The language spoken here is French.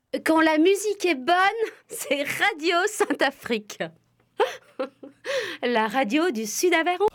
Quand la musique est bonne, c'est Radio Saint-Afrique. La radio du Sud-Aveyron.